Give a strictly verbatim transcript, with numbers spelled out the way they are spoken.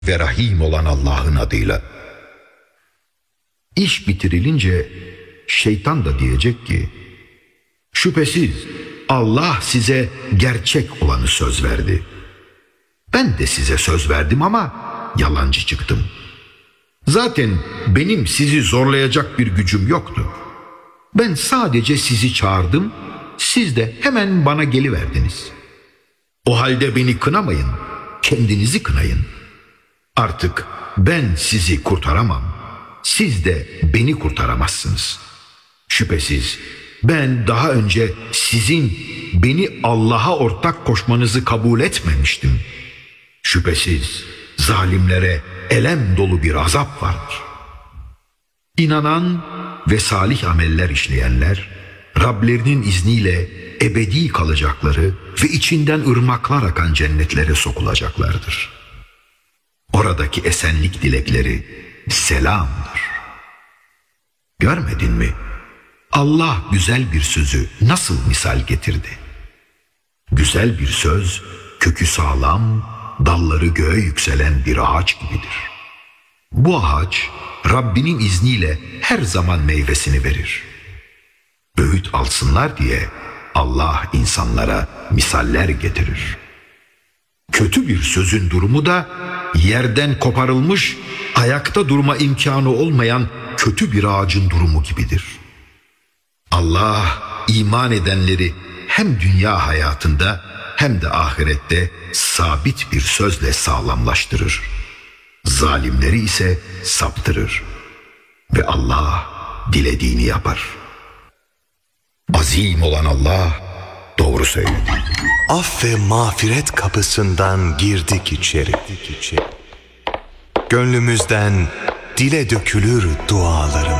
ve Rahim olan Allah'ın adıyla. İş bitirilince şeytan da diyecek ki, şüphesiz Allah size gerçek olanı söz verdi. Ben de size söz verdim ama yalancı çıktım. Zaten benim sizi zorlayacak bir gücüm yoktu. Ben sadece sizi çağırdım, siz de hemen bana geliverdiniz. O halde beni kınamayın, kendinizi kınayın. Artık ben sizi kurtaramam, siz de beni kurtaramazsınız. Şüphesiz ben daha önce sizin beni Allah'a ortak koşmanızı kabul etmemiştim. Şüphesiz zalimlere elem dolu bir azap vardır. İnanan ve salih ameller işleyenler, Rablerinin izniyle ebedi kalacakları ve içinden ırmaklar akan cennetlere sokulacaklardır. Oradaki esenlik dilekleri selamdır. Görmedin mi? Allah güzel bir sözü nasıl misal getirdi? Güzel bir söz, kökü sağlam, dalları göğe yükselen bir ağaç gibidir. Bu ağaç, Rabbinin izniyle her zaman meyvesini verir. Öğüt alsınlar diye Allah insanlara misaller getirir. Kötü bir sözün durumu da yerden koparılmış, ayakta durma imkanı olmayan kötü bir ağacın durumu gibidir. Allah iman edenleri hem dünya hayatında hem de ahirette sabit bir sözle sağlamlaştırır. Zalimleri ise saptırır. Ve Allah dilediğini yapar. Azim olan Allah doğru söyledi. Af ve mağfiret kapısından girdik içeri. Gönlümüzden dile dökülür dualarımız.